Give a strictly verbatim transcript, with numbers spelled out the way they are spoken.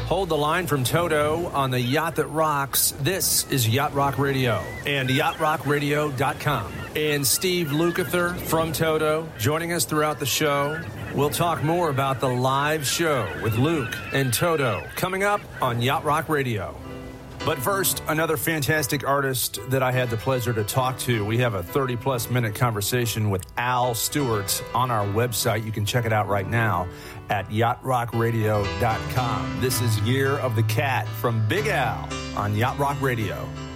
Hold the line from Toto on the yacht that rocks. This is Yacht Rock Radio and yacht rock radio dot com. And Steve Lukather from Toto joining us throughout the show. We'll talk more about the live show with Luke and Toto coming up on Yacht Rock Radio. But first, another fantastic artist that I had the pleasure to talk to. We have a thirty-plus minute conversation with Al Stewart on our website. You can check it out right now at yacht rock radio dot com. This is Year of the Cat from Big Al on Yacht Rock Radio.